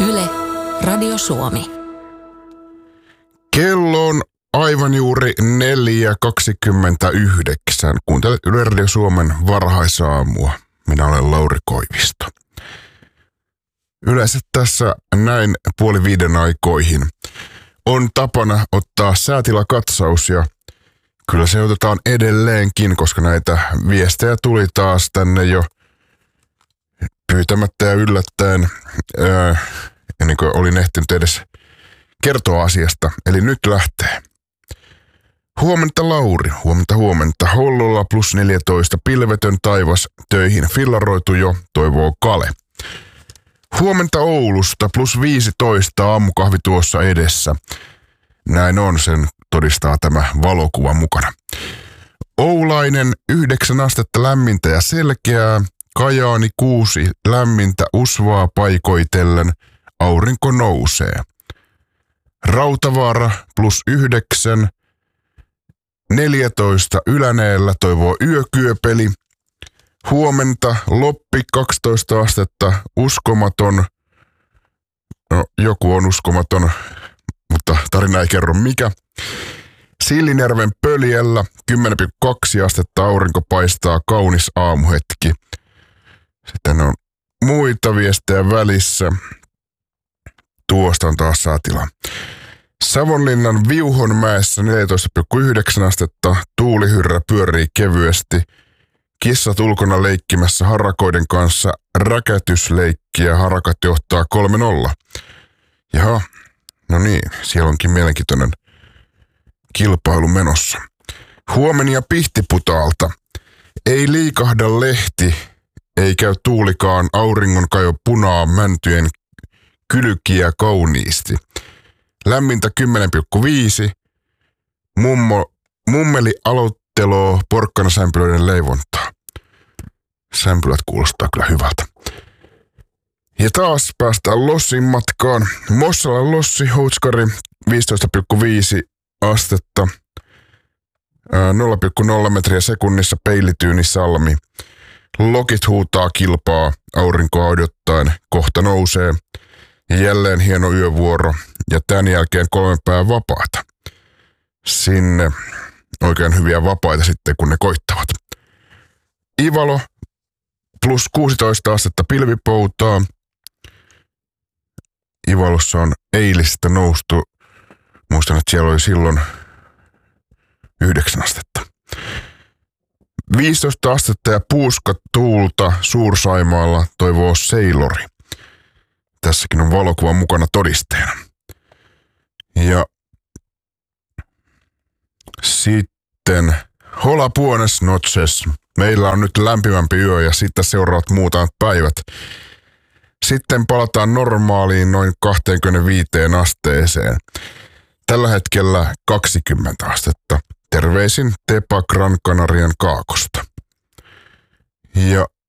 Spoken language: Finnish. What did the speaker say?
Yle, Radio Suomi. Kello on aivan juuri 4.29. Kuuntelet Yle Radio Suomen varhaisaamua. Minä olen Lauri Koivisto. Yleensä tässä näin 4:30 aikoihin on tapana ottaa säätilakatsaus ja kyllä se otetaan edelleenkin, koska näitä viestejä tuli taas tänne jo pyytämättä ja yllättäen, ennen kuin olin ehtinyt edes kertoa asiasta. Eli nyt lähtee. Huomenta Lauri, huomenta. Hollolla +14, pilvetön taivas, töihin fillaroitu jo, toivoo Kale. Huomenta Oulusta +15, aamukahvi tuossa edessä. Näin on, sen todistaa tämä valokuva mukana. Oulainen 9 astetta lämmintä ja selkeää. Kajaani 6 lämmintä usvaa paikoitellen. Aurinko nousee. Rautavaara +9. 14 Yläneellä toivoo yökyöpeli. Huomenta Loppi 12 astetta, uskomaton. No, joku on uskomaton, mutta tarina ei kerro mikä. Sillinjärven Pöljällä 10,2 astetta, aurinko paistaa, kaunis aamuhetki. Sitten on muita viestejä välissä. Tuosta on taas saatila. Savonlinnan Viuhonmäessä 14,9 astetta, tuulihyrrä pyörii kevyesti. Kissat ulkona leikkimässä harakoiden kanssa, räkätysleikkiä, harakat johtaa 3-0. Jaha, no niin, siellä onkin mielenkiintoinen kilpailu menossa. Huomenia Pihtiputaalta. Ei liikahda lehti, ei käy tuulikaan, auringon kajo punaa mäntyjen kylkiä kauniisti. Lämmintä 10,5. Mummeli aloitteloo porkkanasämpylöiden leivontaa. Sämpylät kuulostaa kyllä hyvältä. Ja taas päästään Lossin matkaan. Mossalan Lossi, Houtskari 15,5 astetta. 0,0 metriä sekunnissa Peilityyni Salmi. Lokit huutaa kilpaa, aurinkoa odottaen, kohta nousee. Ja jälleen hieno yövuoro ja tämän jälkeen 3 päivää vapaata. Sinne oikein hyviä vapaita sitten, kun ne koittavat. Ivalo +16 astetta pilvipoutaa. Ivalossa on eilistä noustu. Muistan, että siellä oli silloin 9 astetta. 15 astetta ja puuska tuulta Suur-Saimaalla toivoo Seilori. Tässäkin on valokuva mukana todisteena. Ja sitten hola buenas noches. Meillä on nyt lämpimämpi yö ja sitten seuraavat muutamat päivät. Sitten palataan normaaliin noin 25 asteeseen. Tällä hetkellä 20 astetta. Terveisin Tepa Gran Canarian Kaakosta. Ja